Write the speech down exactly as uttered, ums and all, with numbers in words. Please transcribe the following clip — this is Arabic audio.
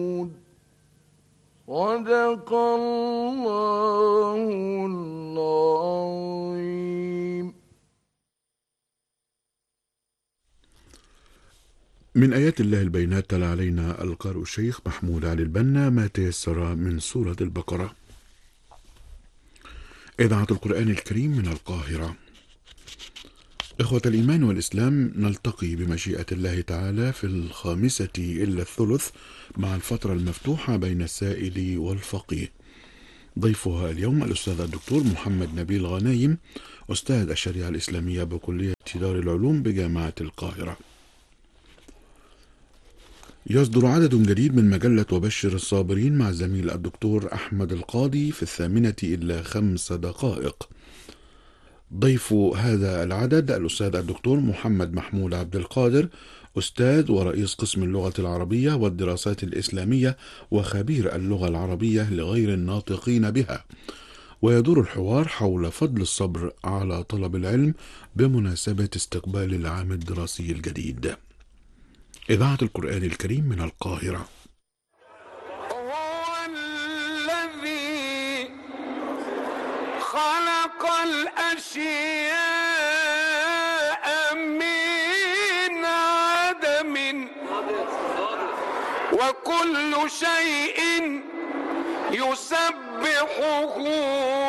صدق الله العظيم. من آيات الله البينات تلا علينا القارئ الشيخ محمود علي البنا ما تيسر من سورة البقرة. إذاعة القرآن الكريم من القاهرة. إخوة الإيمان والإسلام، نلتقي بمشيئة الله تعالى في الخامسة إلا الثلث مع الفترة المفتوحة بين السائل والفقيه. ضيفها اليوم الأستاذ الدكتور محمد نبيل غنايم، أستاذ الشريعة الإسلامية بكلية دار العلوم بجامعة القاهرة. يصدر عدد جديد من مجلة وبشر الصابرين مع الزميل الدكتور أحمد القاضي في الثامنة إلا خمس دقائق. ضيف هذا العدد الأستاذ الدكتور محمد محمود عبد القادر، أستاذ ورئيس قسم اللغة العربية والدراسات الإسلامية وخبير اللغة العربية لغير الناطقين بها. ويدور الحوار حول فضل الصبر على طلب العلم بمناسبة استقبال العام الدراسي الجديد. إذاعة القرآن الكريم من القاهرة. هو الذي خلق الأشياء من عدم وكل شيء يسبحه